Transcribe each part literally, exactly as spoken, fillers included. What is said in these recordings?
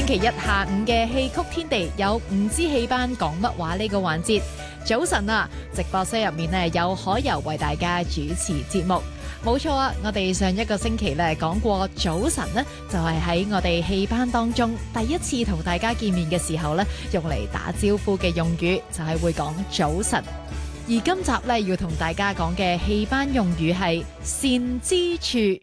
期一下午嘅戲曲天地有唔知戲班講乜話呢個環節。早晨啊，直播室入面呢有可柔為大家主持節目。冇錯啊，我哋上一個星期咧講過早晨呢就係喺我哋戲班當中第一次同大家見面嘅時候呢，用嚟打招呼嘅用語就係會講早晨。而今集咧要同大家講嘅戲班用語係善之處。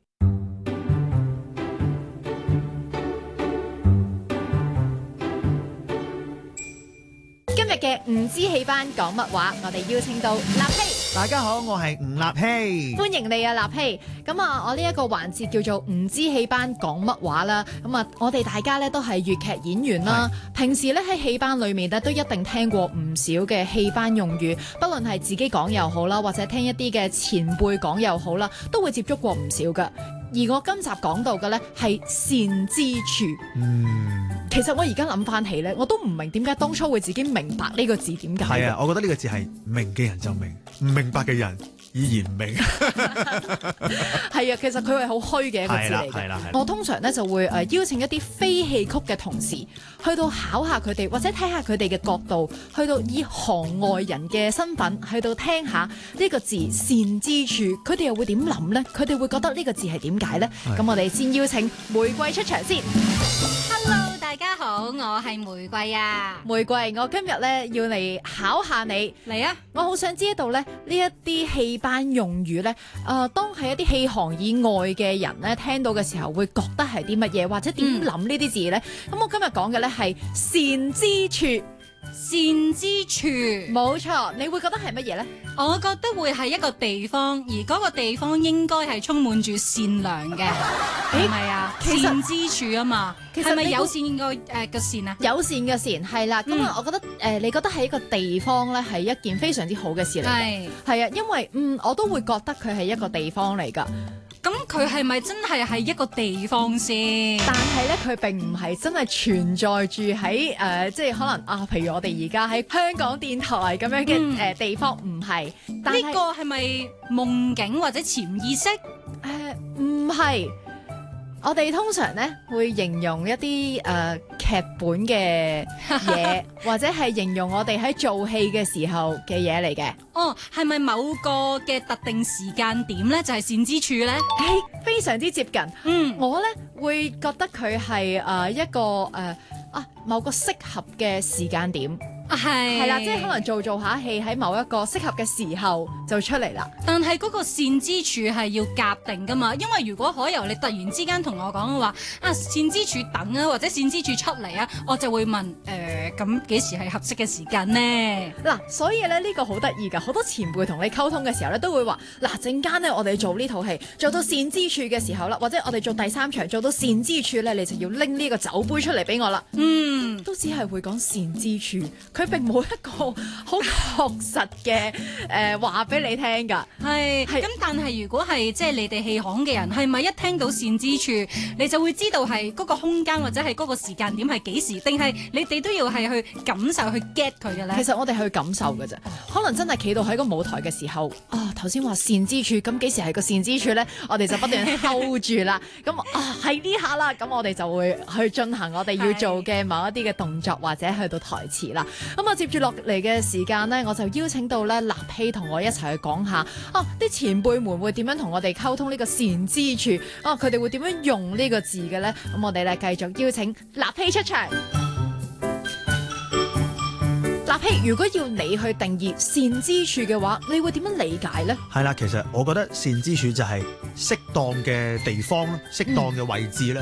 今日嘅唔知戲班講乜話，我哋邀請到立希。 大家好，我係吳立希， 歡迎你啊，立希。咁啊，我呢一個環節叫做唔知戲班講乜話啦。咁啊，我哋大家咧都係粵劇演員啦，平時咧喺戲班裏面咧都一定聽過唔少嘅戲班用語，不論係自己講又好啦，或者聽一啲嘅前輩講又好啦，都會接觸過唔少噶。而我今集講到嘅咧係善之處。 嗯， 其實我而家諗翻起咧，我都唔明點解當初會自己明白呢個字點解。 係啊，我覺得呢個字係明嘅人就明，唔明白嘅人依然唔明。 係啊，其實佢係好虛嘅一個字嚟嘅。 係啦， 我通常咧就會誒邀請一啲非戲曲嘅同事去到考下佢哋，或者睇下佢哋嘅角度，去到以行外人嘅身份去到聽下呢個字善之處，佢哋又會點諗呢？佢哋會覺得呢個字係點解呢？咁我哋先邀請玫瑰出場先。 Hello， 大家好，我係玫瑰啊。 玫瑰，我今日咧要嚟考下你。 嚟啊！ 我好想知道咧呢一啲戲班用語咧，誒、呃，當係一啲戲行以外嘅人咧聽到嘅時候，會覺得係啲乜嘢，或者點諗呢啲字咧？咁、嗯、我今日講嘅咧係善之處。 善之處， 冇錯，你會覺得係乜嘢呢？ 我覺得會係一個地方，而嗰個地方應該係充滿住善良嘅，係咪啊？ 其實善之處啊嘛，係咪友善個誒個善啊？ 友善嘅善係啦，咁啊、嗯，我覺得誒、呃，你覺得係一個地方咧，係一件非常之好嘅事嚟嘅，係啊，因為嗯，我都會覺得佢係一個地方嚟㗎。 咁佢係咪真係係一個地方先？ 但係咧，佢並唔係真係存在住喺誒，即係可能啊，譬如我哋而家喺香港電台咁樣嘅誒、嗯呃、地方，唔係。呢個係咪夢境或者潛意識？ 誒、呃，唔係。我哋通常咧會形容一啲誒、呃、劇本嘅嘢，或者係形容我哋喺做戲嘅時候嘅嘢嚟嘅。 哦，係咪某個嘅特定時間點咧就係、是、善之處咧？誒、 欸，非常之接近。 嗯， 我咧會覺得佢係誒一個誒、呃、啊某個適合嘅時間點。 係係啦，即係可能做做下戲喺某一個適合嘅時候就出嚟啦。 但係嗰個善之處係要夾定噶嘛，因為如果可由你突然之間同我講話啊善之處等啊，或者善之處出嚟啊，我就會問誒咁幾時係合適嘅時間呢？ 嗱，所以咧呢個好得意噶，好多前輩同你溝通嘅時候咧都會話嗱，陣間咧我哋做呢套戲做到善之處嘅時候啦，或者我哋做第三場做到善之處咧，你就要拎呢個酒杯出嚟俾我啦。嗯，都只係會講善之處。佢並冇一個好確實嘅誒話俾你聽㗎， 係係咁。但係如果係即係你哋戲行嘅人，係咪一聽到善之處，你就會知道係嗰個空間或者係嗰個時間點係幾時？定係你哋都要係去感受去 get 佢嘅咧？ 其實我哋去感受㗎啫，可能真係企到喺個舞台嘅時候，啊頭先話善之處，咁幾時係個善之處咧？我哋就不斷 hold 住啦。咁啊係呢下啦，咁我哋就會去進行我哋要做嘅某一啲嘅動作，或者去到台詞啦。咁啊接住落嚟嘅時間呢，我就邀請到咧立希同我一齊去講下，啊啲前輩們會點樣同我哋溝通呢個善之處，啊佢哋會點樣用呢個字嘅呢？咁我哋咧繼續邀請立希出場。立希，如果要你去定義善之處嘅話，你會點樣理解呢？ 係啦，其實我覺得善之處就係適當嘅地方、適當嘅位置啦。